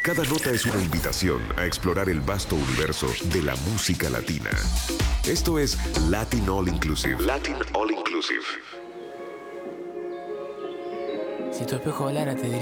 Cada nota es una invitación a explorar el vasto universo de la música latina. Esto es Latin All Inclusive. Latin All Inclusive. Si tu espejo hablara te diría